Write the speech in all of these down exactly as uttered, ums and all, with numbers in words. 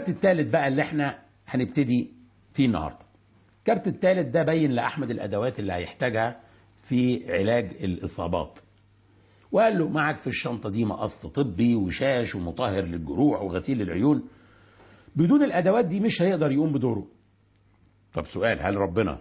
الكارت الثالث بقى اللي احنا هنبتدي فيه النهارده. الكارت الثالث ده بين لأحمد الأدوات اللي هيحتاجها في علاج الإصابات، وقال له معك في الشنطة دي مقص طبي وشاش ومطهر للجروح وغسيل العيون. بدون الأدوات دي مش هيقدر يقوم بدوره. طب سؤال، هل ربنا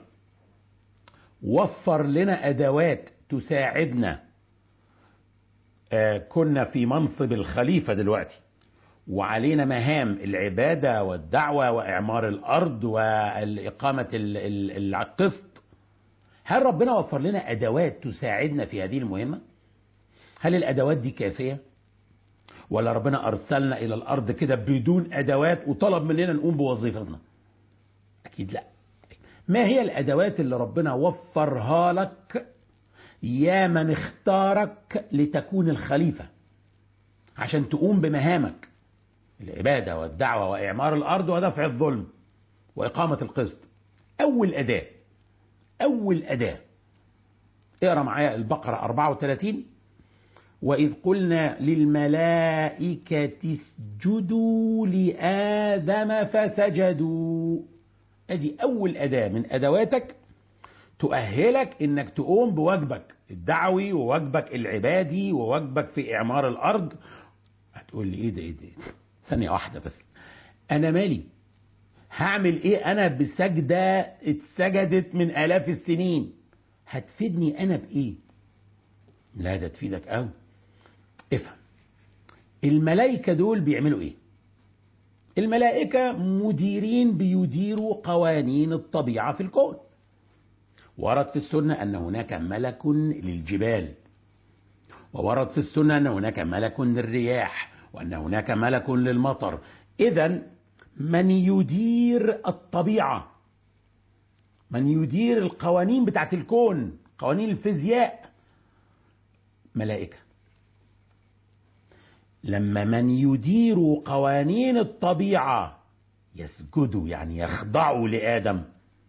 وفر لنا أدوات تساعدنا؟ آه كنا في منصب الخليفة دلوقتي وعلينا مهام العبادة والدعوة وإعمار الأرض والإقامة القسط. هل ربنا وفر لنا أدوات تساعدنا في هذه المهمة؟ هل الأدوات دي كافية؟ ولا ربنا أرسلنا إلى الأرض كده بدون أدوات وطلب مننا نقوم بوظيفتنا؟ أكيد لا. ما هي الأدوات اللي ربنا وفرها لك يا من اختارك لتكون الخليفة عشان تقوم بمهامك العبادة والدعوة وإعمار الأرض ودفع الظلم وإقامة القسط؟ أول أداة أول أداة اقرأ معايا البقرة أربعة وثلاثين. وإذ قلنا للملائكة اسجدوا لآدم فسجدوا. أدي أول أداة من أدواتك تؤهلك إنك تقوم بواجبك الدعوي وواجبك العبادي وواجبك في إعمار الأرض. هتقول لي إيه ده إيه ده, إيه ده؟ ثانية واحدة بس، أنا مالي؟ هعمل إيه أنا بسجدة اتسجدت من آلاف السنين؟ هتفيدني أنا بإيه؟ لا ده تفيدك أوي. افهم، الملائكة دول بيعملوا إيه؟ الملائكة مديرين بيديروا قوانين الطبيعة في الكون. ورد في السنة أن هناك ملك للجبال، وورد في السنة أن هناك ملك للرياح، وأن هناك ملك للمطر. إذن من يدير الطبيعة، من يدير القوانين بتاعت الكون، قوانين الفيزياء، ملائكة. لما من يدير قوانين الطبيعة يسجدوا يعني يخضعوا لآدم،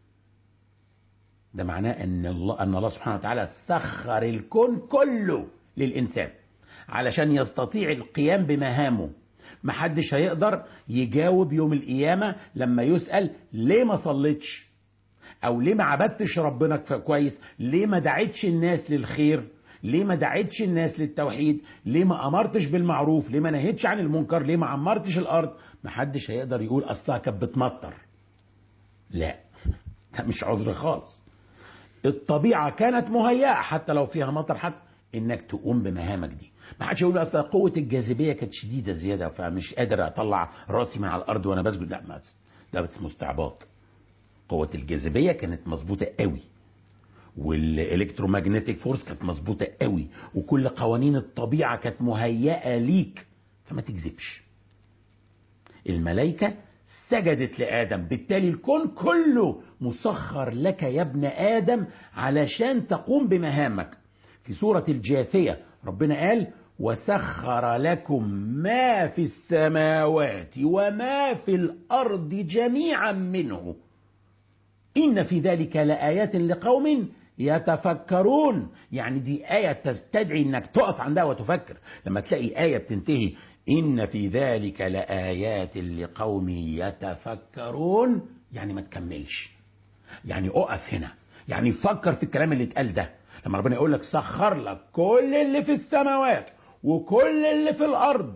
ده معناه أن الله, أن الله سبحانه وتعالى سخر الكون كله للإنسان علشان يستطيع القيام بمهامه. محدش هيقدر يجاوب يوم القيامة لما يسأل ليه ما صليتش، أو ليه ما عبدتش ربنا كويس، ليه ما دعيتش الناس للخير، ليه ما دعيتش الناس للتوحيد، ليه ما أمرتش بالمعروف، ليه ما نهيتش عن المنكر، ليه ما عمرتش الأرض. محدش هيقدر يقول أصلها كانت بتمطر. لا، ده مش عذر خالص. الطبيعة كانت مهيئة حتى لو فيها مطر حتى انك تقوم بمهامك دي. ما حدش يقول اصل قوة الجاذبية كانت شديدة زيادة فمش قادر اطلع راسي من على الارض وانا بسجد. لا، ما ده بس مستعباط. قوة الجاذبية كانت مظبوطة قوي، والالكترومagnetic فورس كانت مظبوطة قوي، وكل قوانين الطبيعة كانت مهيئة ليك، فما تكذبش. الملائكة سجدت لآدم، بالتالي الكون كله مسخر لك يا ابن آدم علشان تقوم بمهامك. في سورة الجاثية ربنا قال وسخر لكم ما في السماوات وما في الأرض جميعا منه إن في ذلك لآيات لقوم يتفكرون. يعني دي آية تستدعي انك تقف عندها وتفكر. لما تلاقي آية بتنتهي إن في ذلك لآيات لقوم يتفكرون، يعني ما تكملش، يعني أقف هنا، يعني فكر في الكلام اللي اتقال ده. لما ربنا يقول لك سخر لك كل اللي في السماوات وكل اللي في الأرض،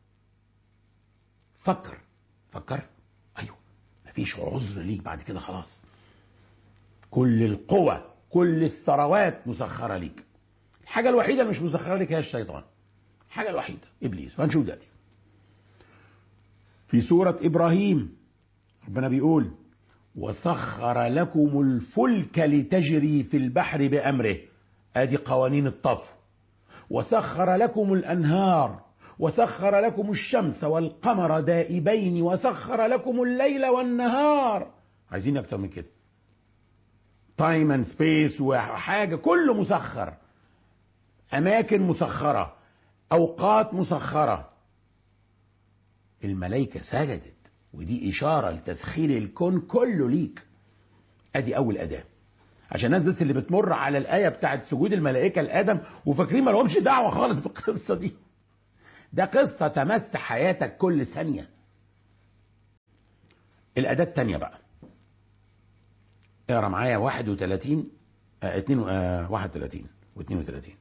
فكر فكر. أيوه، مفيش عذر ليك بعد كده، خلاص. كل القوى كل الثروات مسخرة ليك. الحاجة الوحيدة اللي مش مسخرة ليك هي الشيطان. الحاجة الوحيدة إبليس، وهنشوف دلوقتي. في سورة إبراهيم ربنا بيقول وسخر لكم الفلك لتجري في البحر بأمره. ادي قوانين الطفو. وسخر لكم الأنهار وسخر لكم الشمس والقمر دائبين وسخر لكم الليل والنهار. عايزين أكتر من كده؟ تايم اند سبيس وحاجة كله مسخر، أماكن مسخرة، أوقات مسخرة. الملائكة سجدت، ودي إشارة لتسخير الكون كله ليك. أدي أول أداة. عشان الناس بس اللي بتمر على الآية بتاعت سجود الملائكة لآدم وفاكرين ما لهمش دعوة خالص بالقصة دي. ده قصة تمس حياتك كل ثانية. الأداة التانية بقى، اقرا معايا واحد وثلاثين اه اتنين اه واحد وثلاثين واثنين وثلاثين.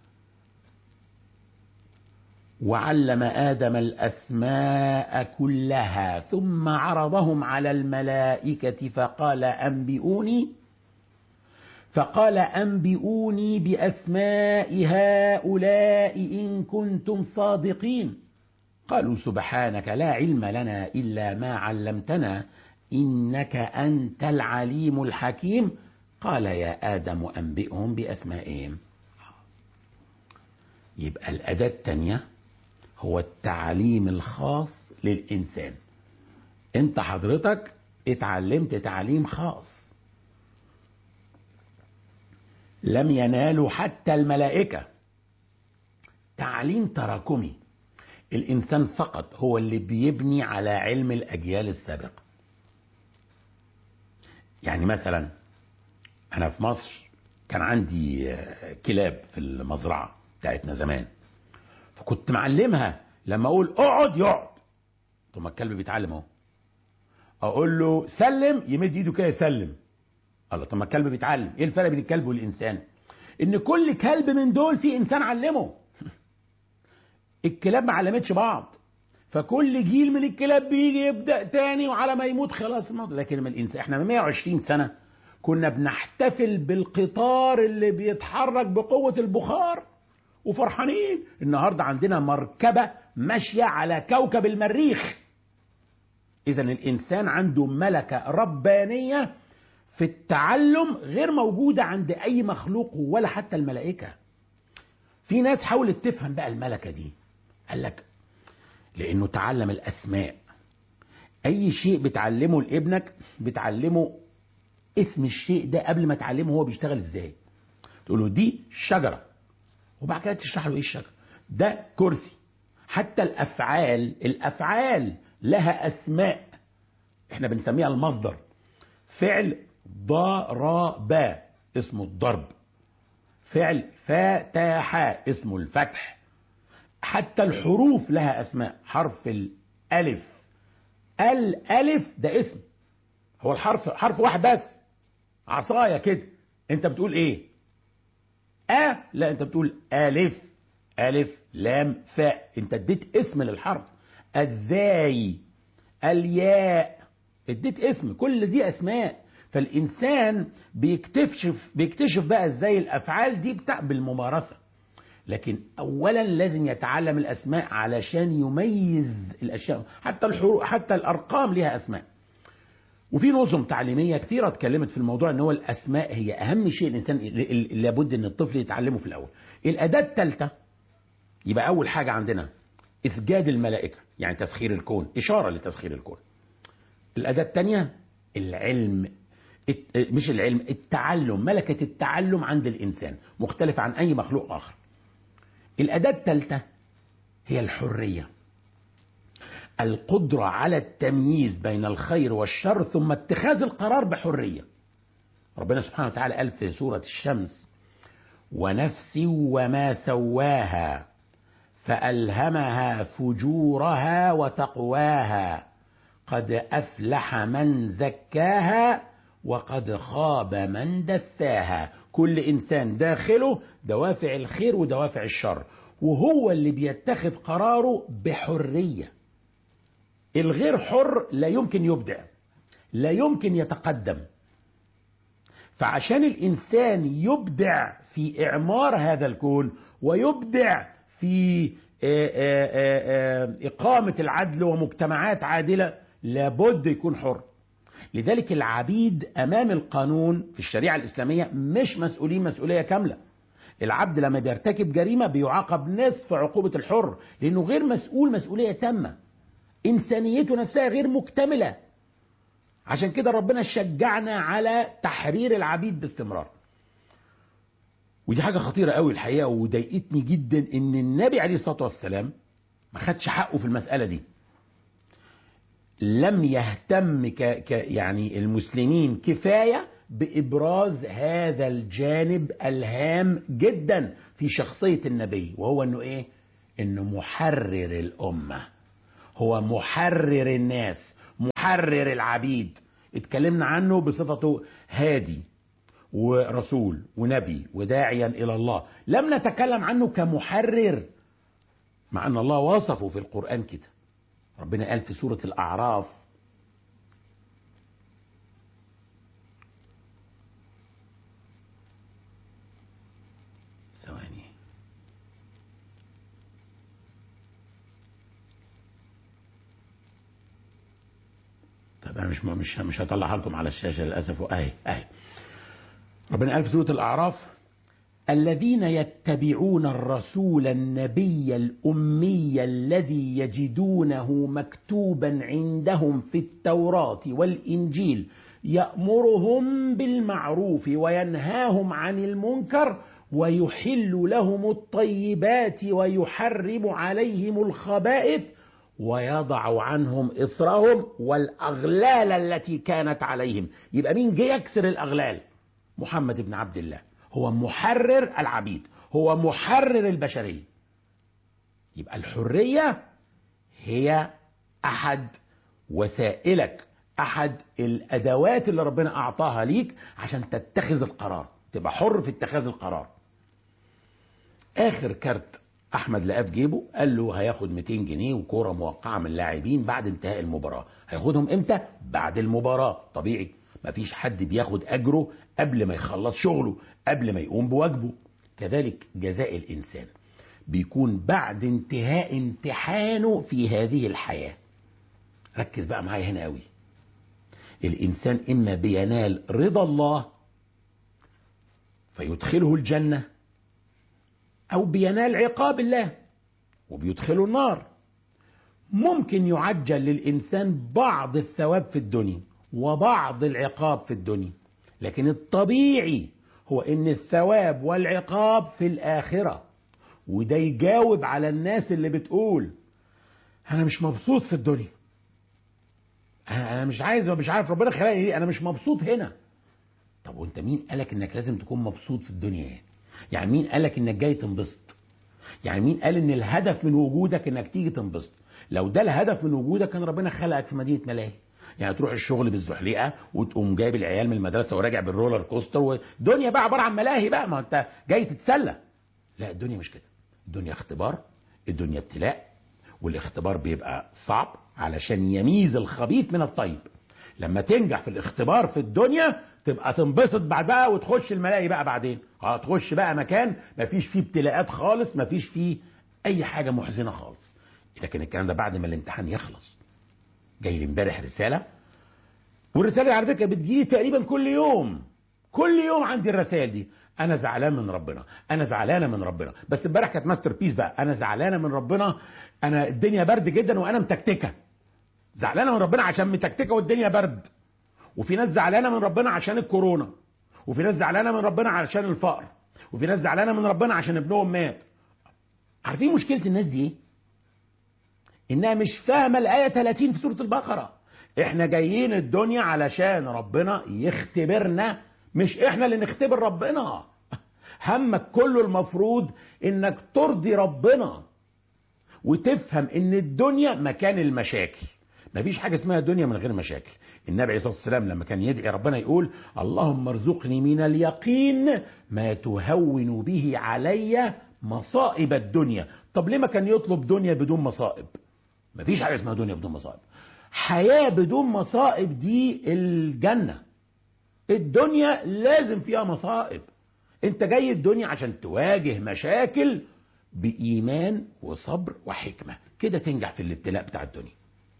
وعلم آدم الأسماء كلها ثم عرضهم على الملائكة فقال أنبئوني فقال أنبئوني بأسماء هؤلاء إن كنتم صادقين. قالوا سبحانك لا علم لنا إلا ما علمتنا إنك أنت العليم الحكيم. قال يا آدم أنبئهم بأسمائهم. يبقى الأداة الثانية هو التعليم الخاص للإنسان. انت حضرتك اتعلمت تعليم خاص لم ينالوا حتى الملائكة، تعليم تراكمي. الإنسان فقط هو اللي بيبني على علم الأجيال السابقة. يعني مثلا أنا في مصر كان عندي كلاب في المزرعة بتاعتنا زمان، فكنت معلمها لما أقول اقعد يقعد. طب ما الكلب بيتعلم اهو. أقول له سلم يمد إيده كده يسلم. الله، طب ما الكلب بيتعلم. إيه الفرق بين الكلب والإنسان؟ إن كل كلب من دول في إنسان علمه. الكلاب ما علمتش بعض، فكل جيل من الكلاب بيجي يبدأ تاني وعلى ما يموت خلاص موت. لكن من الإنسان احنا من مئة وعشرين سنة كنا بنحتفل بالقطار اللي بيتحرك بقوة البخار وفرحانين. النهاردة عندنا مركبة ماشية على كوكب المريخ. إذا الإنسان عنده ملكة ربانية في التعلم غير موجودة عند أي مخلوق ولا حتى الملائكة. في ناس حاولت تفهم بقى الملكة دي، قال لك لأنه تعلم الأسماء. أي شيء بتعلمه لابنك بتعلمه اسم الشيء ده قبل ما تعلمه هو بيشتغل ازاي. تقول له دي شجرة، وبعد كده تشرح له ايه الشجرة. ده كرسي. حتى الأفعال الأفعال لها أسماء احنا بنسميها المصدر. فعل ضرب اسمه الضرب، فعل فتح اسمه الفتح. حتى الحروف لها أسماء. حرف الألف، الألف ده اسم، هو الحرف حرف واحد بس، عصاية كده. انت بتقول ايه؟ أ؟ لا، انت بتقول ألف، ألف لام فاء. انت اديت اسم للحرف. الزاي، الياء، اديت اسم. كل دي أسماء. فالإنسان بيكتشف بيكتشف بقى ازاي الأفعال دي بتاع بالممارسة. لكن أولا لازم يتعلم الأسماء علشان يميز الأشياء. حتى الحروف، حتى الأرقام لها أسماء. وفي نظم تعليمية كثيرة اتكلمت في الموضوع ان هو الأسماء هي أهم شيء الإنسان لابد ان الطفل يتعلمه في الأول. الأداة الثالثة، يبقى أول حاجة عندنا إسجاد الملائكة، يعني تسخير الكون، إشارة لتسخير الكون. الأداة الثانية العلم، مش العلم، التعلم، ملكة التعلم عند الإنسان مختلف عن أي مخلوق آخر. الأداة الثالثة هي الحرية، القدرة على التمييز بين الخير والشر ثم اتخاذ القرار بحرية. ربنا سبحانه وتعالى قال في سورة الشمس ونفس وما سواها فألهمها فجورها وتقواها قد أفلح من زكاها وقد خاب من دساها. كل إنسان داخله دوافع الخير ودوافع الشر، وهو اللي بيتخذ قراره بحرية. الغير حر لا يمكن يبدع، لا يمكن يتقدم. فعشان الإنسان يبدع في إعمار هذا الكون ويبدع في إقامة العدل ومجتمعات عادلة لابد يكون حر. لذلك العبيد أمام القانون في الشريعة الإسلامية مش مسؤولين مسؤولية كاملة. العبد لما بيرتكب جريمة بيعاقب نصف عقوبة الحر، لأنه غير مسؤول مسؤولية تامة، إنسانيته نفسها غير مكتملة. عشان كده ربنا شجعنا على تحرير العبيد باستمرار. ودي حاجة خطيرة قوي الحقيقة، وضايقتني جدا ان النبي عليه الصلاة والسلام ما خدش حقه في المسألة دي. لم يهتم ك... ك... يعني المسلمين كفاية بإبراز هذا الجانب الهام جدا في شخصية النبي، وهو انه ايه؟ انه محرر الأمة، هو محرر الناس، محرر العبيد. اتكلمنا عنه بصفته هادي ورسول ونبي وداعيا إلى الله، لم نتكلم عنه كمحرر، مع أن الله وصفه في القرآن كده. ربنا قال في سورة الأعراف: ثواني طب أنا مش مش مش هطلعها لكم على الشاشة للأسف. أهي أهي ربنا قال في سورة الأعراف: الذين يتبعون الرسول النبي الأمي الذي يجدونه مكتوبا عندهم في التوراة والإنجيل يأمرهم بالمعروف وينهاهم عن المنكر ويحل لهم الطيبات ويحرم عليهم الخبائث ويضع عنهم إصرهم والأغلال التي كانت عليهم. يبقى مين جه يكسر الأغلال؟ محمد بن عبد الله، هو محرر العبيد، هو محرر البشرية. يبقى الحرية هي أحد وسائلك، أحد الأدوات اللي ربنا أعطاها ليك عشان تتخذ القرار، تبقى حر في اتخاذ القرار. آخر كارت أحمد لقاه في جيبه، قال له هياخد مئتين جنيه وكورة موقعة من اللاعبين بعد انتهاء المباراة. هياخدهم إمتى؟ بعد المباراة. طبيعي، مفيش حد بياخد أجره قبل ما يخلص شغله، قبل ما يقوم بواجبه. كذلك جزاء الإنسان بيكون بعد انتهاء امتحانه في هذه الحياة. ركز بقى معايا هنا قوي. الإنسان إما بينال رضا الله فيدخله الجنة، أو بينال عقاب الله وبيدخله النار. ممكن يعجل للإنسان بعض الثواب في الدنيا وبعض العقاب في الدنيا، لكن الطبيعي هو ان الثواب والعقاب في الآخرة. وده يجاوب على الناس اللي بتقول انا مش مبسوط في الدنيا، انا مش عايز مش عارف ربنا خلقني ليه، انا مش مبسوط هنا. طب وانت مين قالك انك لازم تكون مبسوط في الدنيا؟ يعني مين قالك انك جاي تنبسط؟ يعني مين قال ان الهدف من وجودك انك تيجي تنبسط؟ لو ده الهدف من وجودك كان ربنا خلقك في مدينة ملاهي. يعني تروح الشغل بالزحليقه وتقوم جايب العيال من المدرسه وراجع بالرولر كوستر، والدنيا بقى عباره عن ملاهي بقى، ما انت جاي تتسلى. لا، الدنيا مش كده. الدنيا اختبار، الدنيا ابتلاء، والاختبار بيبقى صعب علشان يميز الخبيث من الطيب. لما تنجح في الاختبار في الدنيا تبقى تنبسط بعد بقى وتخش الملاهي بقى بعدين. اه تخش بقى مكان مفيش فيه ابتلاءات خالص، مفيش فيه اي حاجه محزنه خالص. لكن الكلام ده بعد ما الامتحان يخلص. جاي لي امبارح رساله، والرساله على فكره بتجيلي تقريبا كل يوم، كل يوم عندي الرسائل دي. انا زعلان من ربنا، انا زعلانه من ربنا. بس امبارح كانت ماستر بيس بقى، انا زعلانه من ربنا، انا الدنيا برد جدا وانا متكتكه. زعلانه من ربنا عشان متكتكه والدنيا برد. وفي ناس زعلانه من ربنا عشان الكورونا، وفي ناس زعلانه من ربنا عشان الفقر، وفي ناس زعلانه من ربنا عشان ابنهم مات. عارفين مشكله الناس دي ايه؟ انها مش فاهمه الايه ثلاثين في سوره البقره. احنا جايين الدنيا علشان ربنا يختبرنا، مش احنا اللي نختبر ربنا. همك كله المفروض انك ترضي ربنا وتفهم ان الدنيا مكان المشاكل. مفيش حاجه اسمها دنيا من غير مشاكل. النبي عليه الصلاه والسلام لما كان يدعي ربنا يقول: اللهم ارزقني من اليقين ما تهون به علي مصائب الدنيا. طب ليه ما كان يطلب دنيا بدون مصائب؟ مفيش حاجه اسمها دنيا بدون مصائب. حياه بدون مصائب دي الجنه. الدنيا لازم فيها مصائب. انت جاي الدنيا عشان تواجه مشاكل بإيمان وصبر وحكمة، كده تنجح في الابتلاء بتاع الدنيا.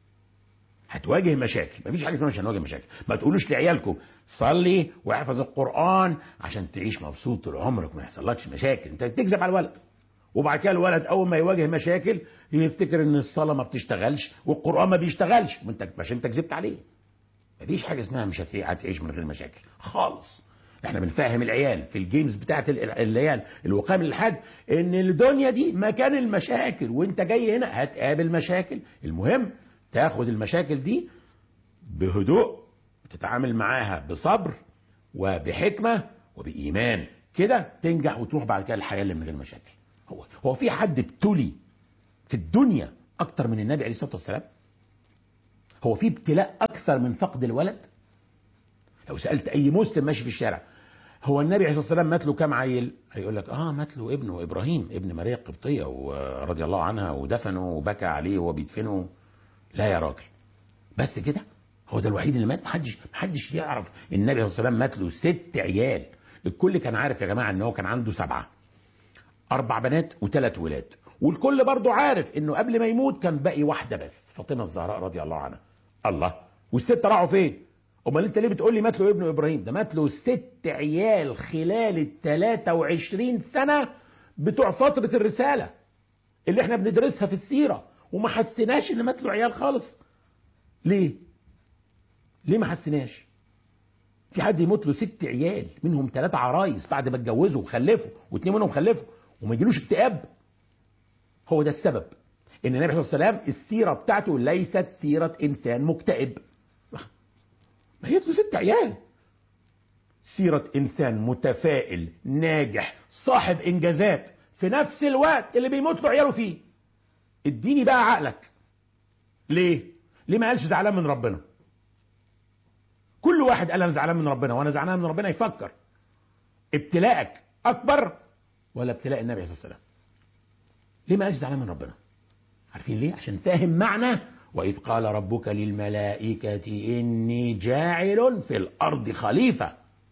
هتواجه مشاكل، مفيش حاجه اسمها مش هنواجه مشاكل. ما تقولوش لعيالكم صلي واحفظ القرآن عشان تعيش مبسوط طول عمرك وما يحصلكش مشاكل. انت بتكذب على الولد، وبعد كده الولد اول ما يواجه مشاكل يفتكر ان الصلاه ما بتشتغلش والقرآن ما بيشتغلش، وانت عشان انت كذبت عليه. مفيش حاجه اسمها مش هتعيش من غير مشاكل خالص. احنا بنفهم العيال في الجيمز بتاعت العيال الوقام للحد ان الدنيا دي مكان المشاكل، وانت جاي هنا هتقابل مشاكل. المهم تاخد المشاكل دي بهدوء وتتعامل معاها بصبر وبحكمة وبإيمان، كده تنجح وتروح بعد كده الحياة اللي من غير مشاكل. هو هو في حد ابتلي في الدنيا اكتر من النبي عليه الصلاة والسلام؟ هو في ابتلاء أكثر من فقد الولد؟ لو سألت أي مسلم ماشي في الشارع هو النبي عليه الصلاة والسلام مات له كام عيل؟ هيقول لك اه مات له ابنه ابراهيم ابن ماريا القبطية ورضي الله عنها ودفنه وبكى عليه وهو بيدفنه. لا يا راجل، بس كده؟ هو ده الوحيد اللي مات؟ محدش محدش يعرف النبي عليه الصلاة والسلام مات له ست عيال. الكل كان عارف يا جماعة ان هو كان عنده سبعة، اربع بنات وثلاث ولاد، والكل برضو عارف انه قبل ما يموت كان باقي واحدة بس، فاطمة الزهراء رضي الله عنها. الله، والستة راحوا فين؟ امال انت ليه بتقول لي مات له ابنه ابراهيم؟ ده مات له ست عيال خلال ال ثلاثة وعشرين سنة بتوع فترة الرسالة اللي احنا بندرسها في السيرة، وما حسناش ان مات له عيال خالص. ليه؟ ليه ما حسناش؟ في حد يموت له ست عيال منهم ثلاثة عرايس بعد ما اتجوزوا وخلفوا واثنين منهم خلفوا وما يجيلوش اكتئاب؟ هو ده السبب ان النبي صلى الله عليه وسلم السيرة بتاعته ليست سيرة انسان مكتئب. ما هي له ست عيال، سيرة انسان متفائل ناجح صاحب انجازات في نفس الوقت اللي بيموت له عياله فيه. اديني بقى عقلك، ليه؟ ليه ما قالش زعلان من ربنا؟ كل واحد قال انا زعلان من ربنا وانا زعلان من ربنا يفكر ابتلاءك اكبر ولا ابتلاء النبي صلى الله عليه وسلم؟ ليه ما قالش زعلان من ربنا؟ عارفين ليه؟ عشان فاهم معنى وإذ قال ربك للملائكة إني جاعل في الأرض خليفة.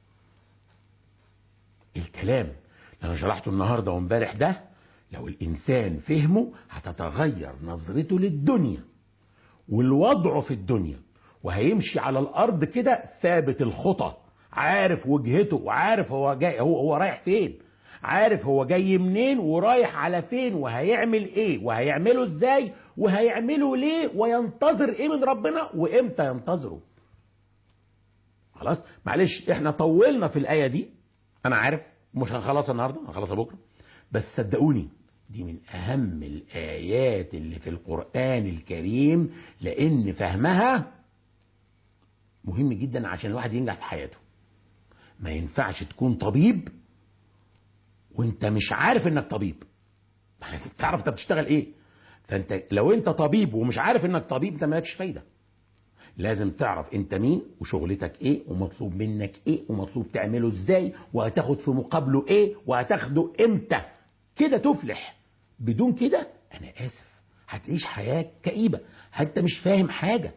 الكلام اللي أنا شرحته النهاردة وامبارح ده لو الإنسان فهمه هتتغير نظرته للدنيا والوضع في الدنيا، وهيمشي على الأرض كده ثابت الخطى، عارف وجهته وعارف هو جاي هو, هو رايح فين، عارف هو جاي منين ورايح على فين وهيعمل ايه وهيعمله ازاي وهيعمله ليه وينتظر ايه من ربنا وامتى ينتظره. خلاص معلش احنا طولنا في الآية دي، انا عارف مش هنخلصها النهاردة، هنخلصها بكرة، بس صدقوني دي من اهم الآيات اللي في القرآن الكريم، لان فهمها مهم جدا عشان الواحد ينجح في حياته. ما ينفعش تكون طبيب وانت مش عارف انك طبيب، تعرف انت بتشتغل ايه. فانت لو انت طبيب ومش عارف انك طبيب انت مالكش فايدة. لازم تعرف انت مين وشغلتك ايه ومطلوب منك ايه ومطلوب تعمله ازاي وهتاخد في مقابله ايه وهتاخده امتى، كده تفلح. بدون كده انا اسف هتعيش حياة كئيبة، انت مش فاهم حاجة.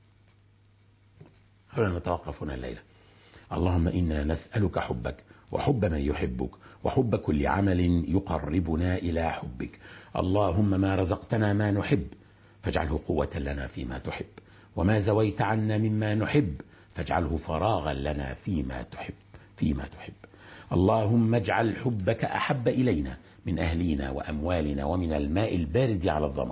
خلونا نتوقف هنا الليلة. اللهم إنا نسألك حبك وحب من يحبك وحب كل عمل يقربنا إلى حبك. اللهم ما رزقتنا ما نحب فاجعله قوة لنا فيما تحب، وما زويت عنا مما نحب فاجعله فراغا لنا فيما تحب فيما تحب. اللهم اجعل حبك أحب إلينا من أهلنا وأموالنا ومن الماء البارد على الظمأ.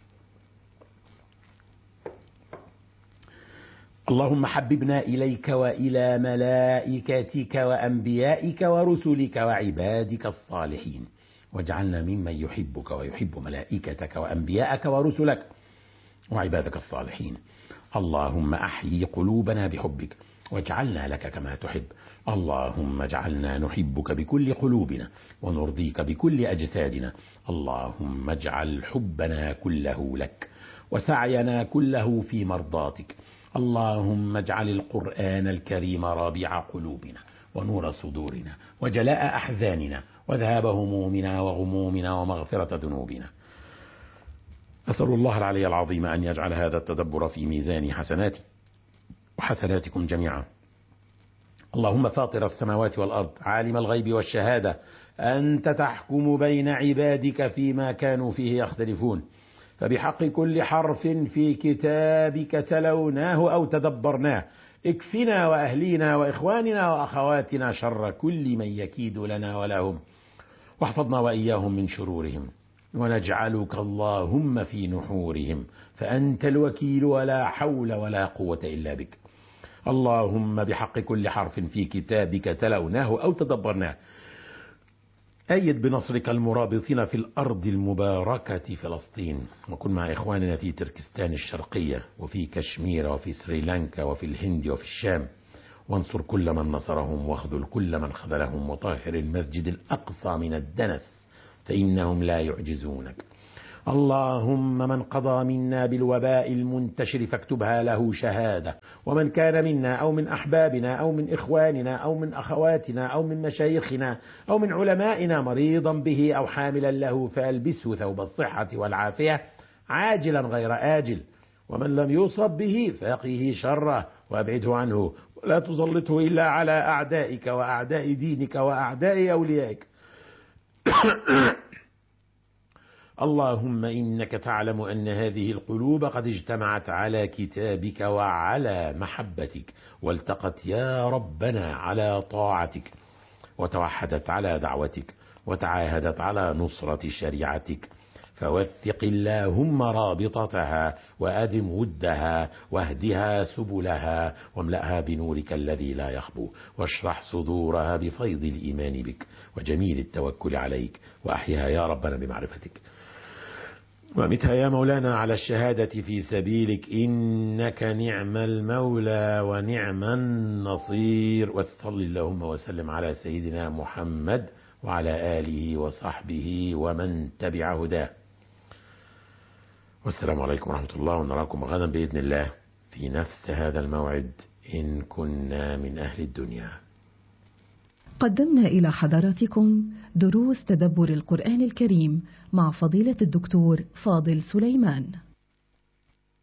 اللهم حببنا إليك وإلى ملائكتك وأنبيائك ورسلك وعبادك الصالحين، واجعلنا ممن يحبك ويحب ملائكتك وأنبيائك ورسلك وعبادك الصالحين. اللهم أحيي قلوبنا بحبك واجعلنا لك كما تحب. اللهم اجعلنا نحبك بكل قلوبنا ونرضيك بكل أجسادنا. اللهم اجعل حبنا كله لك وسعينا كله في مرضاتك. اللهم اجعل القرآن الكريم رابع قلوبنا ونور صدورنا وجلاء أحزاننا وذهاب همومنا وغمومنا ومغفرة ذنوبنا. أسأل الله العلي العظيم أن يجعل هذا التدبر في ميزان حسناتي وحسناتكم جميعا. اللهم فاطر السماوات والأرض عالم الغيب والشهادة، أنت تحكم بين عبادك فيما كانوا فيه يختلفون، فبحق كل حرف في كتابك تلوناه أو تدبرناه اكفنا وأهلينا وإخواننا وأخواتنا شر كل من يكيد لنا ولهم، واحفظنا وإياهم من شرورهم، ونجعلك اللهم في نحورهم، فأنت الوكيل ولا حول ولا قوة إلا بك. اللهم بحق كل حرف في كتابك تلوناه أو تدبرناه أيد بنصرك المرابطين في الأرض المباركة فلسطين، وكن مع إخواننا في تركستان الشرقية وفي كشمير وفي سريلانكا وفي الهند وفي الشام، وانصر كل من نصرهم واخذل كل من خذلهم، وطهر المسجد الأقصى من الدنس فإنهم لا يعجزونك. اللهم من قضى منا بالوباء المنتشر فاكتبها له شهادة، ومن كان منا أو من أحبابنا أو من إخواننا أو من أخواتنا أو من مشايخنا أو من علمائنا مريضا به أو حاملا له فألبسه ثوب الصحة والعافية عاجلا غير آجل، ومن لم يصب به فقه شره وأبعده عنه، ولا تسلطه إلا على أعدائك وأعداء دينك وأعداء أوليائك. اللهم إنك تعلم أن هذه القلوب قد اجتمعت على كتابك وعلى محبتك، والتقت يا ربنا على طاعتك، وتوحدت على دعوتك، وتعاهدت على نصرة شريعتك، فوثق اللهم رابطتها وأدم ودها واهدها سبلها واملأها بنورك الذي لا يخبو، واشرح صدورها بفيض الإيمان بك وجميل التوكل عليك، وأحيها يا ربنا بمعرفتك، وامتها يا مولانا على الشهادة في سبيلك، إنك نعم المولى ونعم النصير. وصل اللهم وسلم على سيدنا محمد وعلى آله وصحبه ومن تبع هداه. والسلام عليكم ورحمة الله، ونراكم غدا بإذن الله في نفس هذا الموعد إن كنا من أهل الدنيا. قدمنا إلى حضراتكم دروس تدبر القرآن الكريم مع فضيلة الدكتور فاضل سليمان.